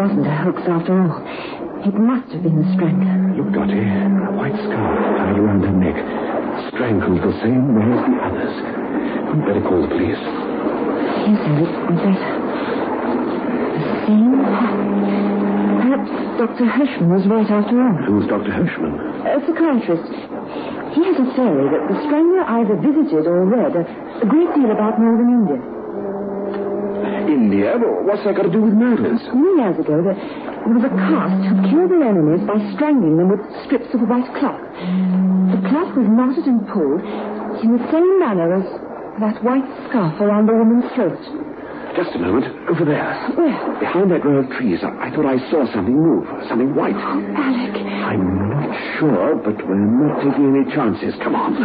wasn't a hoax after all. It must have been the strangler. Look, Dottie, a white scarf tied around her neck. Strangled the same way as the others. We'd better call the police. Yes, Eric, we'd better. The same pattern. Perhaps Dr. Hirschman was right after all. Who's Dr. Hirschman? A psychiatrist. He has a theory that the strangler either visited or read a great deal about northern India. India? What's that got to do with murders? Many years ago, there was a caste who killed their enemies by strangling them with strips of white cloth. The cloth was knotted and pulled in the same manner as that white scarf around the woman's throat. Just a moment. Over there. Where? Behind that row of trees. I thought I saw something move. Something white. Oh, Alec. I'm not sure, but we're not taking any chances. Come on.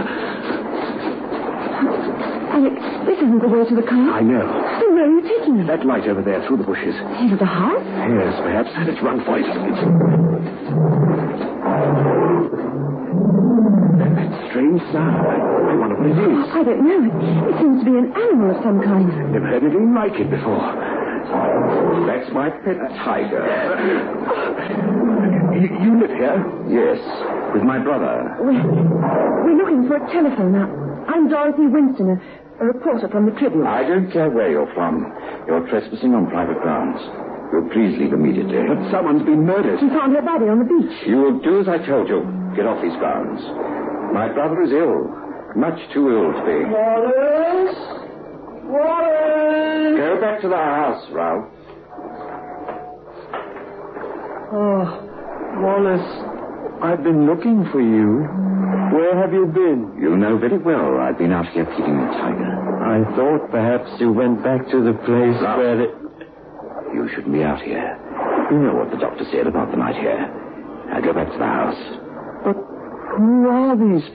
Alec, this isn't the way to the car. I know. Then where are you taking me? That light over there through the bushes. Into the house? Yes, perhaps. Let's run for it. That strange sound. I wonder what it is. I don't know. It seems to be an animal of some kind. Never heard anything like it before. That's my pet tiger. You live here? Yes, with my brother. We're looking for a telephone now. I'm Dorothy Winston, a reporter from the Tribune. I don't care where you're from. You're trespassing on private grounds. You'll please leave immediately. But someone's been murdered. We found her body on the beach. You will do as I told you. Get off these grounds. My brother is ill. Much too ill to be. Wallace! Wallace! Go back to the house, Ralph. Oh, Wallace, I've been looking for you. Where have you been? You know very well I've been out here feeding the tiger. I thought perhaps you went back to the place Ralph, where the... You shouldn't be out here. You know what the doctor said about the night here. Now go back to the house. But who are these